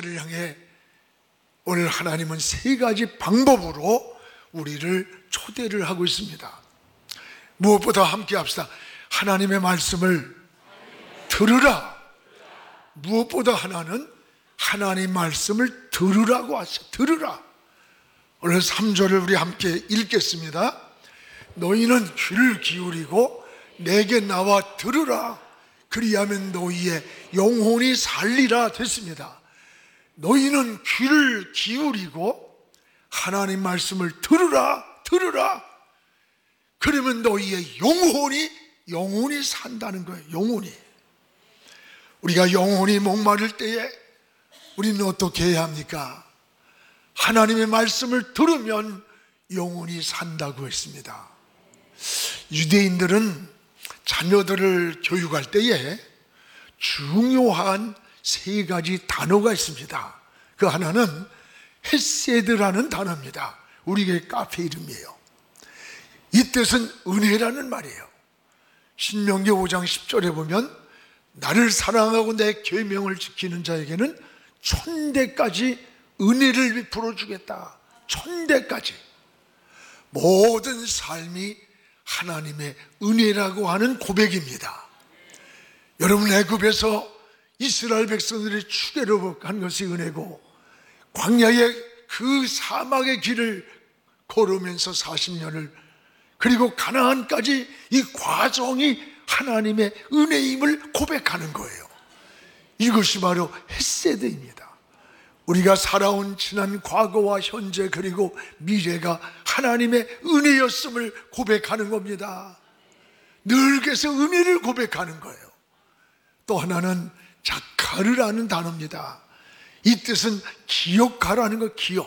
역사를 향해 오늘 하나님은 세 가지 방법으로 우리를 초대를 하고 있습니다. 무엇보다 함께 합시다. 하나님의 말씀을 들으라. 무엇보다 하나는 하나님 말씀을 들으라고 하셔. 들으라. 오늘 3절을 우리 함께 읽겠습니다. 너희는 귀를 기울이고 내게 나와 들으라. 그리하면 너희의 영혼이 살리라 됐습니다. 너희는 귀를 기울이고 하나님 말씀을 들으라. 들으라. 그러면 너희의 영혼이 산다는 거예요. 영혼이. 우리가 영혼이 목마를 때에 우리는 어떻게 해야 합니까? 하나님의 말씀을 들으면 영혼이 산다고 했습니다. 유대인들은 자녀들을 교육할 때에 중요한 세 가지 단어가 있습니다. 그 하나는 헤세드라는 단어입니다. 우리의 카페 이름이에요. 이 뜻은 은혜라는 말이에요. 신명기 5장 10절에 보면 나를 사랑하고 내 계명을 지키는 자에게는 천대까지 은혜를 베풀어 주겠다. 천대까지. 모든 삶이 하나님의 은혜라고 하는 고백입니다. 여러분, 애굽에서 이스라엘 백성들이 추계로 한 것이 은혜고, 광야의 그 사막의 길을 걸으면서 40년을, 그리고 가나안까지 이 과정이 하나님의 은혜임을 고백하는 거예요. 이것이 바로 헤세드입니다. 우리가 살아온 지난 과거와 현재 그리고 미래가 하나님의 은혜였음을 고백하는 겁니다. 늘 그래서 은혜를 고백하는 거예요. 또 하나는 자카르라는 단어입니다. 이 뜻은 기억하라는 거. 기억.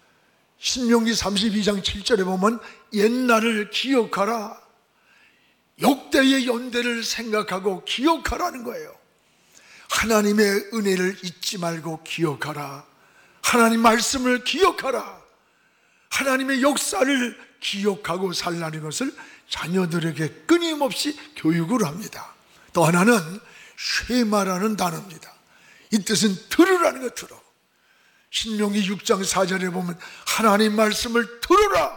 신명기 32장 7절에 보면 옛날을 기억하라. 역대의 연대를 생각하고 기억하라는 거예요. 하나님의 은혜를 잊지 말고 기억하라. 하나님 말씀을 기억하라. 하나님의 역사를 기억하고 살라는 것을 자녀들에게 끊임없이 교육을 합니다. 또 하나는 쉐마라는 단어입니다. 이 뜻은 들으라는 거. 들어. 신명기 6장 4절에 보면 하나님 말씀을 들으라.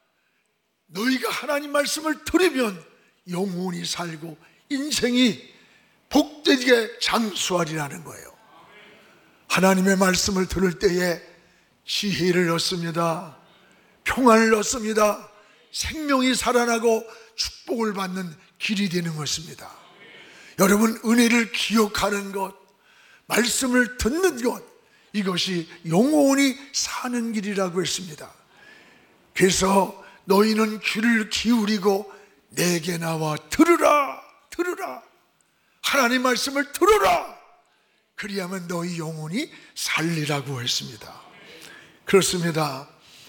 너희가 하나님 말씀을 들으면 영혼이 살고 인생이 복되게 장수하리라는 거예요. 하나님의 말씀을 들을 때에 지혜를 얻습니다. 평안을 얻습니다. 생명이 살아나고 축복을 받는 길이 되는 것입니다. 여러분, 은혜를 기억하는 것, 말씀을 듣는 것, 이것이 영혼이 사는 길이라고 했습니다. 그래서 너희는 귀를 기울이고 내게 나와 들으라. 들으라. 하나님 말씀을 들으라. 그리하면 너희 영혼이 살리라고 했습니다. 그렇습니다.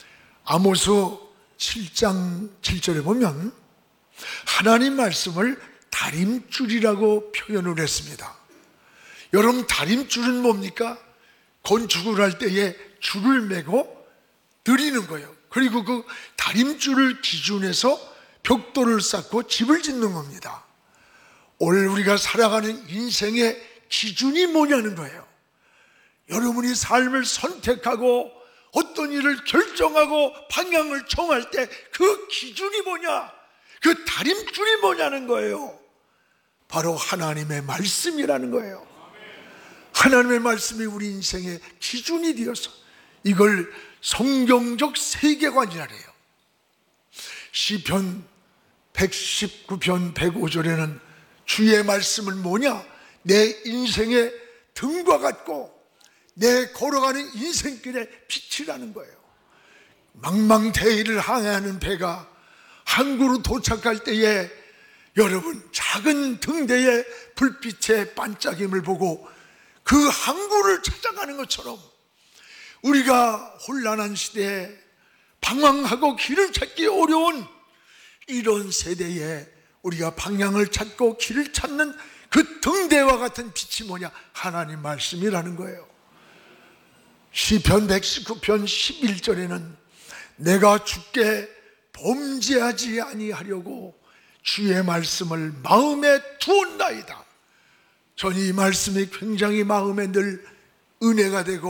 아모스 7장 7절에 보면 하나님 말씀을 다림줄이라고 표현을 했습니다. 여러분, 다림줄은 뭡니까? 건축을 할 때에 줄을 매고 드리는 거예요. 그리고 그 다림줄을 기준해서 벽돌을 쌓고 집을 짓는 겁니다. 오늘 우리가 살아가는 인생의 기준이 뭐냐는 거예요. 여러분이 삶을 선택하고 어떤 일을 결정하고 방향을 정할 때 그 기준이 뭐냐, 그 다림줄이 뭐냐는 거예요. 바로 하나님의 말씀이라는 거예요. 하나님의 말씀이 우리 인생의 기준이 되어서 이걸 성경적 세계관이라래요. 시편 119편 105절에는 주의 말씀은 뭐냐? 내 인생의 등과 같고 내 걸어가는 인생길의 빛이라는 거예요. 망망대해를 항해하는 배가 항구로 도착할 때에 여러분, 작은 등대의 불빛의 반짝임을 보고 그 항구를 찾아가는 것처럼 우리가 혼란한 시대에 방황하고 길을 찾기 어려운 이런 세대에 우리가 방향을 찾고 길을 찾는 그 등대와 같은 빛이 뭐냐? 하나님 말씀이라는 거예요. 시편 119편 11절에는 내가 주께 범죄하지 아니하려고 주의 말씀을 마음에 두었나이다. 저는 이 말씀이 굉장히 마음에 늘 은혜가 되고